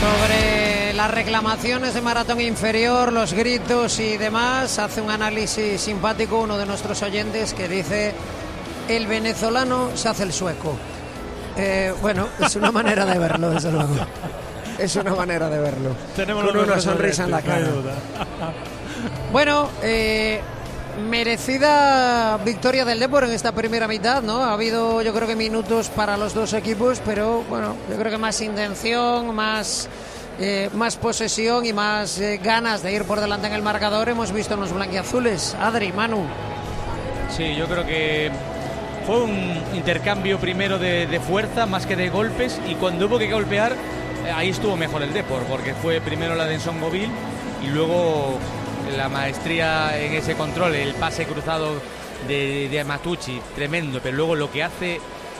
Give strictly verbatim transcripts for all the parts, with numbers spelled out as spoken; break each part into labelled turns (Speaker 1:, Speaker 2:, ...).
Speaker 1: Sobre las reclamaciones de Maratón Inferior, los gritos y demás, hace un análisis simpático uno de nuestros oyentes que dice: el venezolano se hace el sueco. Eh, bueno, es una manera de verlo, desde luego. Es una manera de verlo.
Speaker 2: Tenemos
Speaker 1: con una sonrisa en la cara. Bueno, eh, merecida victoria del Depor en esta primera mitad, ¿no? Ha habido, yo creo que minutos para los dos equipos, pero bueno, yo creo que más intención, más, eh, más posesión y más eh, ganas de ir por delante en el marcador hemos visto en los blanquiazules. Adri, Manu.
Speaker 3: Sí, yo creo que fue un intercambio primero de, de fuerza más que de golpes, y cuando hubo que golpear, ahí estuvo mejor el Depor, porque fue primero la de Nsongoville y luego la maestría en ese control, el pase cruzado de, de Matucci, tremendo, pero luego lo que hace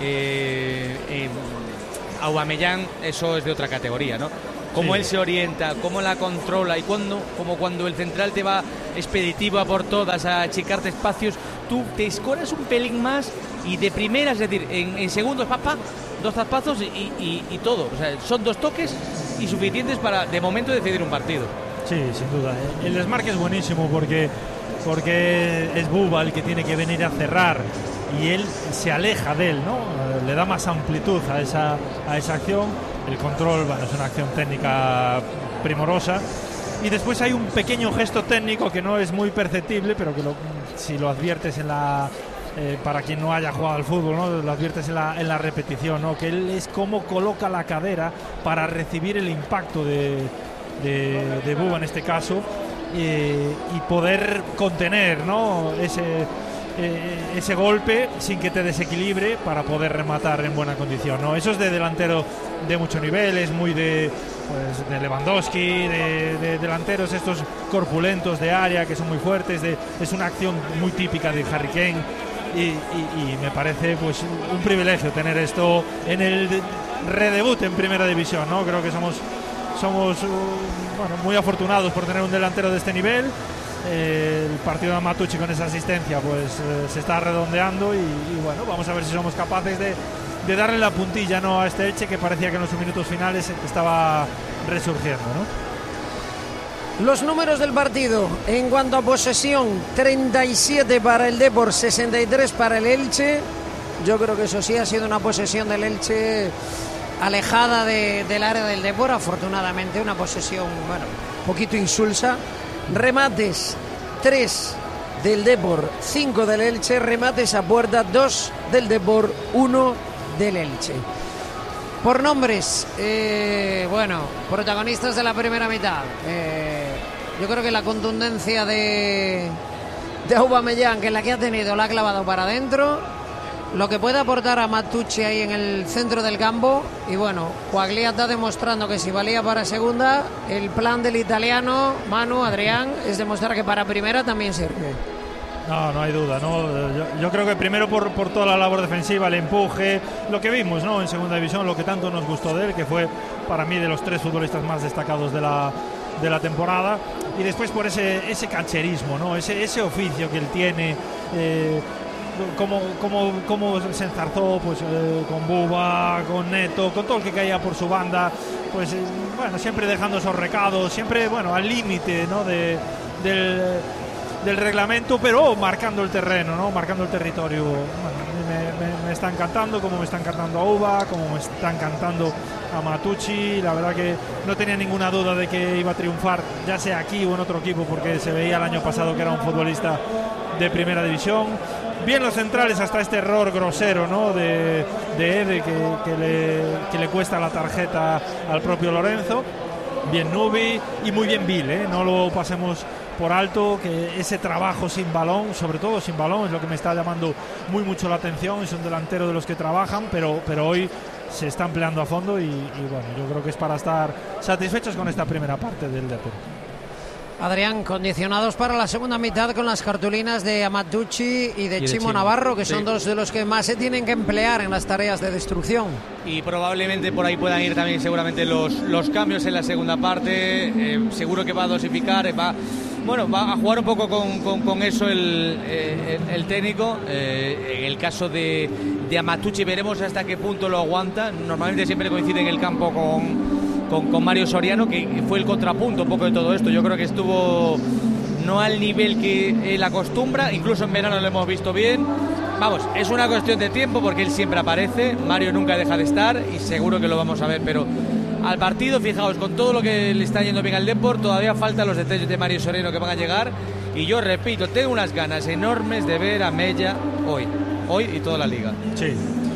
Speaker 3: eh, eh, Aubameyang, eso es de otra categoría, ¿no? Cómo sí. Él se orienta, cómo la controla, y cuando, como cuando el central te va expeditivo a por todas, a achicarte espacios, tú te escoras un pelín más y de primeras, es decir, en, en segundos, pa, pa, dos zaspazos y, y, y todo. O sea, son dos toques y suficientes para, de momento, decidir un partido.
Speaker 2: Sí, sin duda. El desmarque es buenísimo porque, porque es Buba el que tiene que venir a cerrar y él se aleja de él, ¿no? Le da más amplitud a esa, a esa acción. El control, bueno, es una acción técnica primorosa. Y después hay un pequeño gesto técnico que no es muy perceptible, pero que lo, si lo adviertes en la... Eh, para quien no haya jugado al fútbol, ¿no? Lo adviertes en la, en la repetición, ¿no? Que él es como coloca la cadera para recibir el impacto de, de, de Buba en este caso, eh, y poder contener, ¿no? ese, eh, ese golpe sin que te desequilibre para poder rematar en buena condición, ¿no? Eso es de delantero de mucho nivel, es muy de, pues, de Lewandowski, de, de delanteros estos corpulentos de área que son muy fuertes, de, es una acción muy típica de Harry Kane. Y, y, y me parece pues un privilegio tener esto en el redebut en Primera División, ¿no? Creo que somos somos uh, bueno, muy afortunados por tener un delantero de este nivel. Eh, el partido de Matucci con esa asistencia pues eh, se está redondeando y, y bueno, vamos a ver si somos capaces de, de darle la puntilla, ¿no?, a este Elche que parecía que en los minutos finales estaba resurgiendo, ¿no?
Speaker 1: Los números del partido en cuanto a posesión: treinta y siete para el Depor, sesenta y tres para el Elche. Yo creo que eso sí ha sido una posesión del Elche alejada de, del área del Depor, afortunadamente una posesión, bueno, poquito insulsa. Remates: tres del Depor, cinco del Elche. Remates a puerta: dos del Depor, uno del Elche. Por nombres, eh, bueno, protagonistas de la primera mitad. Eh, yo creo que la contundencia de, de Aubameyang, que la que ha tenido, la ha clavado para adentro. Lo que puede aportar a Matucci ahí en el centro del campo. Y bueno, Quaglia está demostrando que si valía para segunda, el plan del italiano, Manu, Adrián, es demostrar que para primera también sirve.
Speaker 2: No, no hay duda, ¿no? Yo, yo creo que primero por, por toda la labor defensiva, el empuje, lo que vimos, ¿no?, en segunda división, lo que tanto nos gustó de él, que fue para mí de los tres futbolistas más destacados de la, de la temporada, y después por ese, ese cancherismo, ¿no?, ese, ese oficio que él tiene, eh, cómo, cómo, cómo se enzarzó pues, eh, con Buba, con Neto, con todo el que caía por su banda, pues eh, bueno, siempre dejando esos recados, siempre, bueno, al límite, ¿no?, de, del... del reglamento, pero marcando el terreno, ¿no?, marcando el territorio. Bueno, me, me, me está encantando, como me está encantando a Uba, como me está encantando a Matucci. La verdad que no tenía ninguna duda de que iba a triunfar, ya sea aquí o en otro equipo, porque se veía el año pasado que era un futbolista de primera división. Bien los centrales, hasta este error grosero, ¿no?, de, de Ede, que, que, le, que le cuesta la tarjeta al propio Lorenzo. Bien Nubi y muy bien Bill, ¿eh? No lo pasemos por alto, que ese trabajo sin balón, sobre todo sin balón, es lo que me está llamando muy mucho la atención. Es un delantero de los que trabajan, pero, pero hoy se está empleando a fondo y, y bueno, yo creo que es para estar satisfechos con esta primera parte del deporte.
Speaker 1: Adrián, condicionados para la segunda mitad con las cartulinas de Amatucci y de, y de Chimo, Chimo Navarro, que sí. son dos de los que más se tienen que emplear en las tareas de destrucción.
Speaker 3: Y probablemente por ahí puedan ir también seguramente los, los cambios en la segunda parte. Eh, seguro que va a dosificar, va, bueno, va a jugar un poco con, con, con eso el, eh, el, el técnico. Eh, en el caso de, de Amatucci veremos hasta qué punto lo aguanta. Normalmente siempre coincide en el campo con... con, con Mario Soriano, que fue el contrapunto un poco de todo esto. Yo creo que estuvo no al nivel que él acostumbra, incluso en verano lo hemos visto bien. Vamos, es una cuestión de tiempo porque él siempre aparece, Mario nunca deja de estar y seguro que lo vamos a ver, pero al partido, fijaos, con todo lo que le está yendo bien al Depor, todavía faltan los detalles de Mario Soriano que van a llegar, y yo repito, tengo unas ganas enormes de ver a Mella hoy, hoy y toda la liga.
Speaker 2: Sí.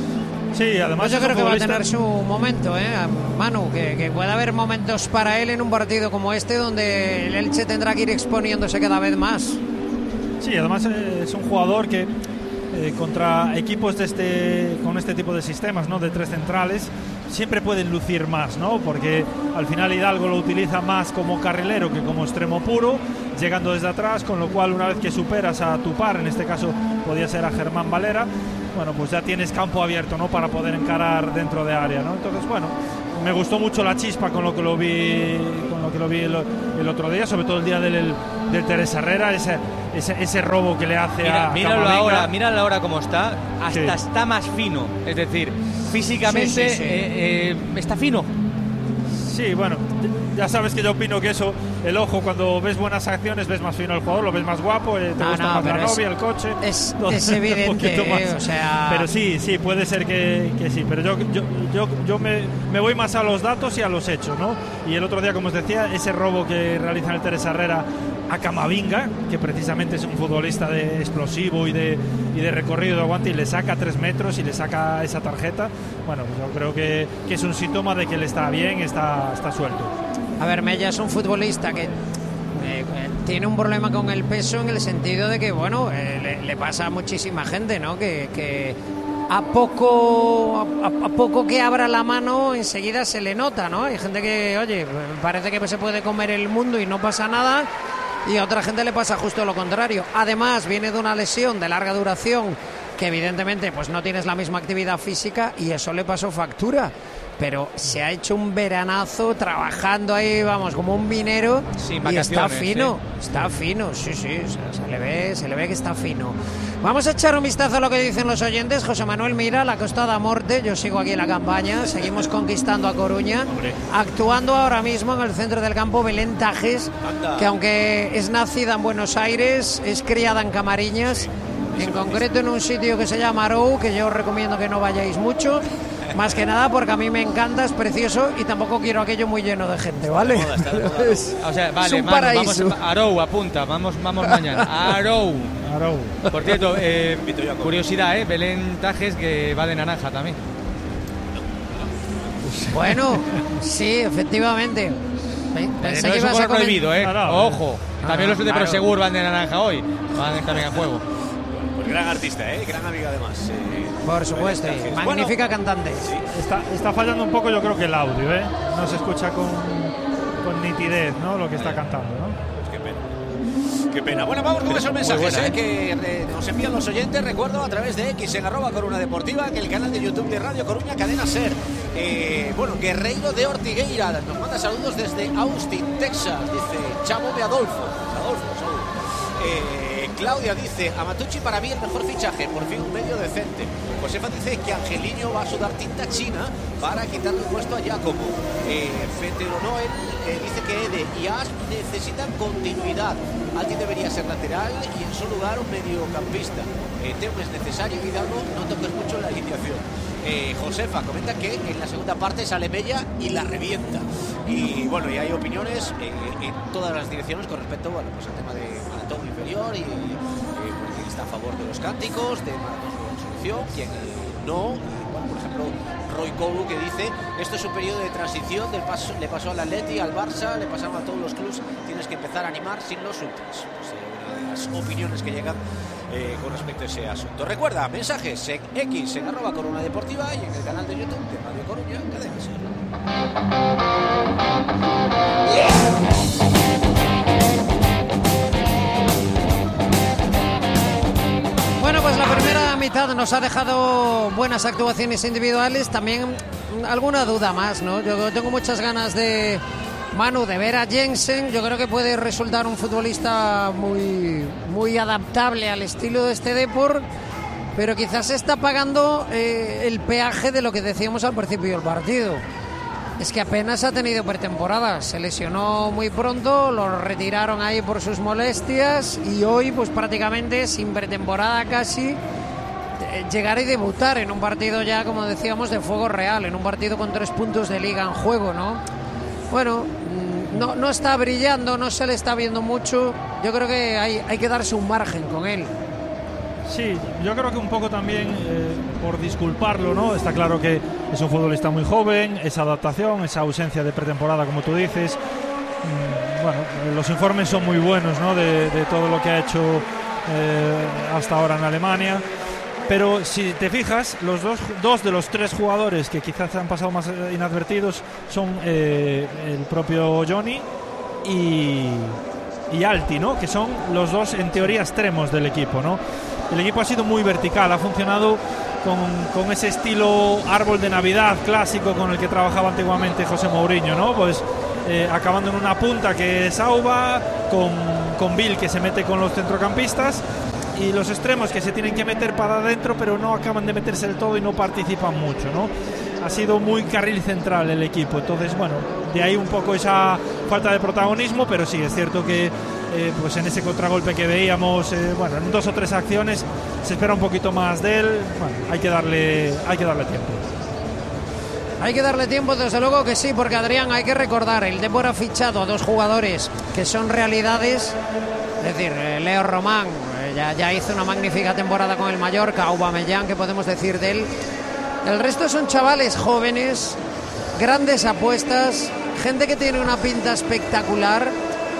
Speaker 2: Sí, además
Speaker 1: pues yo creo que
Speaker 2: futbolista...
Speaker 1: va a tener su momento, ¿eh? Manu, que, que puede haber momentos para él en un partido como este donde el Elche tendrá que ir exponiéndose cada vez más.
Speaker 2: Sí, además eh, es un jugador que eh, contra equipos de este, con este tipo de sistemas, ¿no?, de tres centrales, siempre pueden lucir más, ¿no? Porque al final Hidalgo lo utiliza más como carrilero que como extremo puro, llegando desde atrás, con lo cual una vez que superas a tu par, en este caso podía ser a Germán Valera, bueno, pues ya tienes campo abierto, ¿no?, para poder encarar dentro de área, ¿no? Entonces, bueno, me gustó mucho la chispa con lo que lo vi, con lo que lo vi el, el otro día, sobre todo el día del, del Teresa Herrera, ese, ese, ese robo que le hace
Speaker 3: Mira,
Speaker 2: a
Speaker 3: míralo
Speaker 2: Camavinga.
Speaker 3: ahora, míralo ahora cómo está, hasta
Speaker 2: Sí.
Speaker 3: está más fino, es decir, físicamente
Speaker 1: Sí, sí, sí.
Speaker 3: eh, eh, está fino.
Speaker 2: Sí, bueno, ya sabes que yo opino que eso, el ojo, cuando ves buenas acciones, ves más fino al jugador, lo ves más guapo, eh, te
Speaker 1: No,
Speaker 2: gusta
Speaker 1: no,
Speaker 2: más la
Speaker 1: pero es-
Speaker 2: novia, el coche.
Speaker 1: es-
Speaker 2: todo,
Speaker 1: es
Speaker 2: un
Speaker 1: evidente,
Speaker 2: poquito más.
Speaker 1: eh, o sea-
Speaker 2: Pero sí, sí, puede ser que, que sí, pero yo, yo, yo, yo me, me voy más a los datos y a los hechos, ¿no? Y el otro día, como os decía, ese robo que realiza el Teresa Herrera a Camavinga, que precisamente es un futbolista de explosivo y de, y de recorrido de aguante, y le saca tres metros y le saca esa tarjeta. Bueno, yo creo que, que es un síntoma de que él está bien, está, está suelto.
Speaker 1: A ver, Mella es un futbolista que eh, eh, tiene un problema con el peso en el sentido de que, bueno, eh, le, le pasa a muchísima gente, ¿no? Que, que a poco a, a poco que abra la mano enseguida se le nota, ¿no? Hay gente que, oye, parece que se puede comer el mundo y no pasa nada, y a otra gente le pasa justo lo contrario. Además, viene de una lesión de larga duración que evidentemente pues no tienes la misma actividad física y eso le pasó factura. Pero se ha hecho un veranazo trabajando ahí, vamos, como un minero.
Speaker 3: Sin
Speaker 1: y está
Speaker 3: vacaciones,
Speaker 1: fino,
Speaker 3: ¿eh?
Speaker 1: está fino, sí, sí, o sea, se le ve, se le ve que está fino. Vamos a echar un vistazo a lo que dicen los oyentes. José Manuel Mira, la Costa da Morte, yo sigo aquí en la campaña, seguimos conquistando a Coruña,
Speaker 4: Hombre.
Speaker 1: actuando ahora mismo en el centro del campo Belén Tajes,
Speaker 4: Anda.
Speaker 1: que aunque es nacida en Buenos Aires, es criada en Camariñas, en concreto en un sitio que se llama Arou, que yo os recomiendo que no vayáis mucho. Más que nada porque a mí me encanta, es precioso y tampoco quiero aquello muy lleno de gente, ¿vale?
Speaker 4: De moda, está de moda.
Speaker 1: Es-
Speaker 3: O sea,
Speaker 1: es
Speaker 3: vale,
Speaker 1: un
Speaker 3: Manu,
Speaker 1: paraíso.
Speaker 3: vamos, Arou, apunta, vamos, vamos mañana. Arou.
Speaker 2: Arau.
Speaker 3: Por cierto, eh,
Speaker 4: Invito yo a comer.
Speaker 3: curiosidad, ¿eh? Belén Tajes, que va de naranja también.
Speaker 1: Bueno, sí, efectivamente. Pe-
Speaker 3: Eh,
Speaker 1: Pensé
Speaker 3: no
Speaker 1: que
Speaker 3: es un
Speaker 1: ibas a
Speaker 3: color
Speaker 1: comen-
Speaker 3: prohibido, ¿eh?
Speaker 2: No, no.
Speaker 3: Ojo.
Speaker 1: No,
Speaker 3: También
Speaker 1: no,
Speaker 3: los de
Speaker 1: claro.
Speaker 3: Prosegur van de naranja hoy. Van también a juego.
Speaker 4: Pues gran artista, ¿eh? Gran amiga además. eh,
Speaker 1: Por supuesto,
Speaker 4: Belén
Speaker 1: y
Speaker 4: Tajes.
Speaker 1: magnífica cantante.
Speaker 2: Está, está fallando un poco, yo creo que el audio, ¿eh? No se escucha con, con nitidez, ¿no?, lo que está cantando, ¿no?
Speaker 4: Pues qué pena. Qué pena. Bueno, vamos con esos mensajes
Speaker 3: buena,
Speaker 4: eh,
Speaker 3: ¿eh?
Speaker 4: que eh, nos envían los oyentes. Recuerdo a través de X en arroba Coruna Deportiva, en el canal de YouTube de Radio Coruña, Cadena Ser. Eh, bueno, Guerreiro de Ortigueira nos manda saludos desde Austin, Texas. Dice Chamo de Adolfo. Adolfo, saludos. Eh, Claudia dice: Amatucci para mí el mejor fichaje, por fin un medio decente. Josefa dice que Angeliño va a sudar tinta china para quitarle el puesto a Jacobo. Eh, Fetero Noel eh, dice que Ede y As necesitan continuidad. Alguien debería ser lateral y en su lugar un mediocampista. Eh, Teo es necesario, Hidalgo no toques mucho la alineación. Eh, Josefa comenta que en la segunda parte sale Mella y la revienta. Y bueno, y hay opiniones eh, en todas las direcciones con respecto, bueno, pues al tema de maratón inferior y eh, quien está a favor de los cánticos, de maratón de solución, quien eh, no. Y, bueno, por ejemplo, Roy Cobu, que dice: esto es un periodo de transición, del paso, le pasó al Atleti, al Barça, le pasaron a todos los clubes, tienes que empezar a animar sin los ultras. Pues, eh, una de las opiniones que llegan eh, con respecto a ese asunto. Recuerda, mensajes en X, en arroba Coruna Deportiva y en el canal de YouTube de Radio Coruña, Cadena Ser.
Speaker 1: Bueno, pues la primera mitad nos ha dejado buenas actuaciones individuales, también alguna duda más, ¿no? Yo tengo muchas ganas de, Manu, de ver a Jensen. Yo creo que puede resultar un futbolista muy, muy adaptable al estilo de este Depor, pero quizás está pagando eh, el peaje de lo que decíamos al principio del partido. Es que apenas ha tenido pretemporada, se lesionó muy pronto, lo retiraron ahí por sus molestias y hoy pues prácticamente sin pretemporada casi llegar y debutar en un partido ya, como decíamos, de fuego real, en un partido con tres puntos de liga en juego, ¿no? Bueno, no, no está brillando, no se le está viendo mucho, yo creo que hay, hay que darse un margen con él.
Speaker 2: Sí, yo creo que un poco también eh, por disculparlo, ¿no? Está claro que es un futbolista muy joven, esa adaptación, esa ausencia de pretemporada, como tú dices. Mm, bueno, los informes son muy buenos, ¿no? De, de todo lo que ha hecho eh, hasta ahora en Alemania. Pero si te fijas, los dos, dos de los tres jugadores que quizás han pasado más inadvertidos son eh, el propio Johnny y, y Alti, ¿no? Que son los dos, en teoría, extremos del equipo, ¿no? El equipo ha sido muy vertical, ha funcionado con, con ese estilo árbol de Navidad clásico con el que trabajaba antiguamente José Mourinho, ¿no? Pues eh, acabando en una punta que es Auba, con, con Bill que se mete con los centrocampistas y los extremos que se tienen que meter para adentro pero no acaban de meterse del todo y no participan mucho, ¿no? Ha sido muy carril central el equipo, entonces bueno, de ahí un poco esa falta de protagonismo, pero sí, es cierto que eh, pues en ese contragolpe que veíamos, eh, bueno, en dos o tres acciones se espera un poquito más de él, bueno, hay que darle, hay que darle tiempo.
Speaker 1: Hay que darle tiempo, desde luego que sí, porque Adrián, hay que recordar, el Depor ha fichado a dos jugadores que son realidades, es decir, Leo Román eh, ya, ya hizo una magnífica temporada con el Mallorca, Aubameyang, ¿qué podemos decir de él? El resto son chavales jóvenes, grandes apuestas, gente que tiene una pinta espectacular,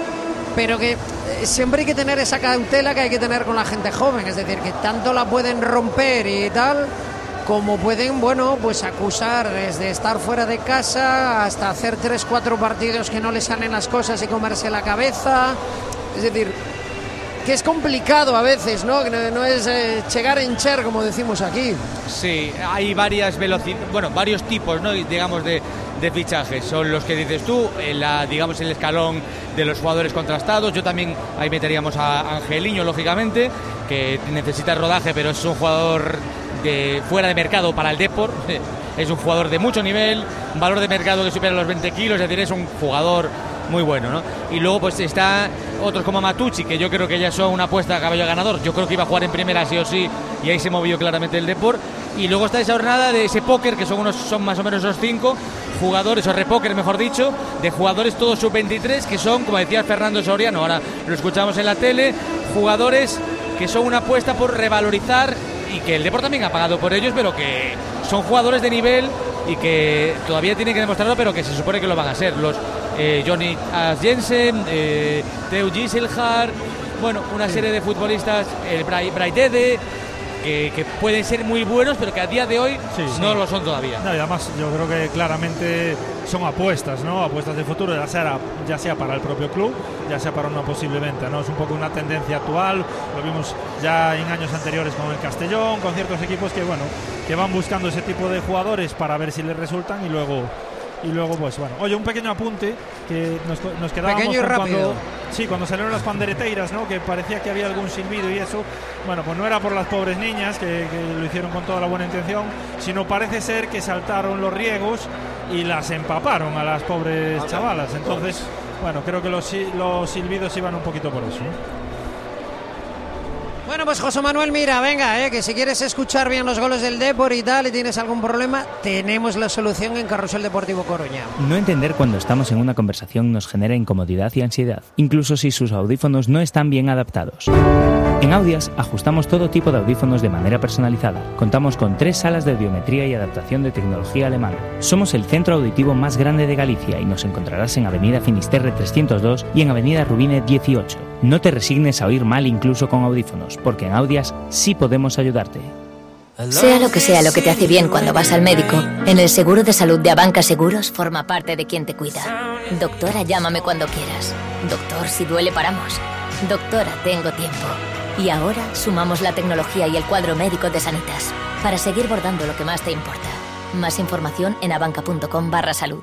Speaker 1: pero que siempre hay que tener esa cautela que hay que tener con la gente joven, es decir, que tanto la pueden romper y tal, como pueden, bueno, pues acusar desde estar fuera de casa hasta hacer tres, cuatro partidos que no les salen las cosas y comerse la cabeza, es decir, que es complicado a veces, ¿no? Que no, no es eh, llegar en cher, como decimos aquí.
Speaker 3: Sí, hay varias velocidades, bueno, varios tipos, ¿no? Digamos de, de fichajes. Son los que dices tú, en la, digamos el escalón de los jugadores contrastados. Yo también ahí meteríamos a Angeliño, lógicamente, que necesita rodaje, pero es un jugador de fuera de mercado para el Depor. Es un jugador de mucho nivel, un valor de mercado que supera los veinte kilos, es decir, es un jugador muy bueno, ¿no? Y luego pues está otros como Matucci, que yo creo que ya son una apuesta a caballo ganador. Yo creo que iba a jugar en primera sí o sí, y ahí se movió claramente el Depor. Y luego está esa jornada de ese póker, que son unos son más o menos esos cinco jugadores, o repóker mejor dicho, de jugadores todos sub veintitrés, que son, como decía Fernando Soriano, ahora lo escuchamos en la tele, jugadores que son una apuesta por revalorizar y que el Depor también ha pagado por ellos, pero que son jugadores de nivel y que todavía tienen que demostrarlo, pero que se supone que lo van a ser. Los eh, Johnny Jensen, eh, Theo Giselhard, bueno, una serie de futbolistas, el Braidede, que, que pueden ser muy buenos, pero que a día de hoy sí, no sí. lo son todavía.
Speaker 2: No, y además yo creo que claramente son apuestas, ¿no? Apuestas de futuro, ya sea, ya sea para el propio club, ya sea para una posible venta, ¿no? Es un poco una tendencia actual, lo vimos ya en años anteriores con el Castellón, con ciertos equipos que, bueno, que van buscando ese tipo de jugadores para ver si les resultan y luego... Y luego, pues bueno, oye, un pequeño apunte que nos, nos quedábamos
Speaker 1: pequeño y
Speaker 2: con
Speaker 1: rápido.
Speaker 2: Cuando, sí, cuando salieron las pandereteiras, ¿no? Que parecía que había algún silbido y eso. Bueno, pues no era por las pobres niñas, que, que lo hicieron con toda la buena intención, sino parece ser que saltaron los riegos y las empaparon a las pobres chavalas. Entonces, bueno, creo que los, los silbidos iban un poquito por eso, ¿eh?
Speaker 1: Bueno, pues José Manuel, mira, venga, eh, que si quieres escuchar bien los goles del Depor y tal y tienes algún problema, tenemos la solución en Carrusel Deportivo Coruña.
Speaker 5: No entender cuando estamos en una conversación nos genera incomodidad y ansiedad, incluso si sus audífonos no están bien adaptados. En Audias ajustamos todo tipo de audífonos de manera personalizada. Contamos con tres salas de biometría y adaptación de tecnología alemana. Somos el centro auditivo más grande de Galicia y nos encontrarás en Avenida Finisterre trescientos dos y en Avenida Rubine dieciocho. No te resignes a oír mal incluso con audífonos, porque en Audias sí podemos ayudarte.
Speaker 6: Sea lo que sea lo que te hace bien cuando vas al médico, en el seguro de salud de Abanca Seguros forma parte de quien te cuida. Doctora, llámame cuando quieras. Doctor, si duele paramos. Doctora, tengo tiempo. Y ahora sumamos la tecnología y el cuadro médico de Sanitas para seguir bordando lo que más te importa. Más información en abanca.com barra salud.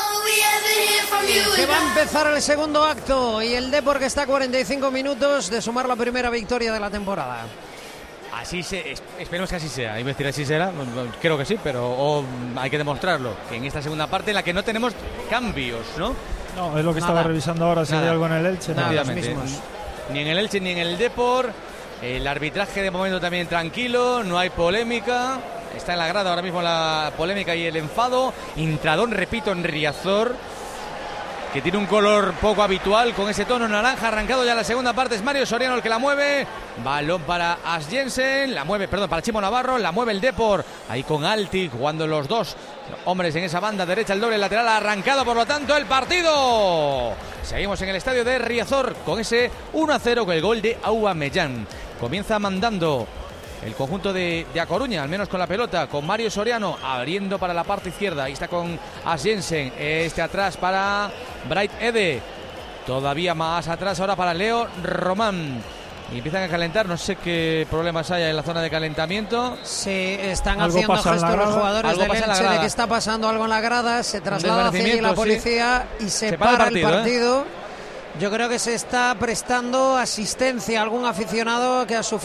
Speaker 1: Que va a empezar el segundo acto y el Depor que está a cuarenta y cinco minutos de sumar la primera victoria de la temporada.
Speaker 3: Así se, esperemos que así sea. Iba a decir así será, creo que sí, pero o, hay que demostrarlo. Que en esta segunda parte en la que no tenemos cambios, ¿no?
Speaker 2: No, es lo que
Speaker 3: Nada.
Speaker 2: estaba revisando ahora, si hay
Speaker 3: Nada.
Speaker 2: algo en el Elche.
Speaker 3: Nada,
Speaker 2: No.
Speaker 3: los mismos. Ni en el Elche ni en el Depor. El arbitraje de momento también tranquilo, no hay polémica. Está en la grada ahora mismo la polémica y el enfado. Intradón, repito, en Riazor, que tiene un color poco habitual con ese tono naranja. Arrancado ya la segunda parte, es Mario Soriano el que la mueve. Balón para As Jensen, la mueve, perdón, para Chimo Navarro, la mueve el Depor. Ahí con Alti jugando los dos hombres en esa banda derecha, el doble lateral arrancado, por lo tanto el partido. Seguimos en el estadio de Riazor con ese uno a cero con el gol de Aubameyang. Comienza mandando el conjunto de, de A Coruña, al menos con la pelota, con Mario Soriano abriendo para la parte izquierda. Ahí está con As Jensen, este atrás para Bright Ede, todavía más atrás ahora para Leo Román. Y empiezan a calentar, no sé qué problemas hay en la zona de calentamiento.
Speaker 1: Sí, están
Speaker 2: Algo
Speaker 1: haciendo
Speaker 2: pasa en la
Speaker 1: gestos los
Speaker 2: grada.
Speaker 1: jugadores
Speaker 3: Algo
Speaker 1: del
Speaker 3: pasa en la
Speaker 1: Elche de
Speaker 3: grada.
Speaker 1: que está pasando algo en la grada, se traslada hacia allí la
Speaker 3: desvanecimiento,
Speaker 1: policía y se,
Speaker 3: Se para el
Speaker 1: para el
Speaker 3: partido,
Speaker 1: partido. Yo creo que se está prestando asistencia a algún aficionado que ha sufrido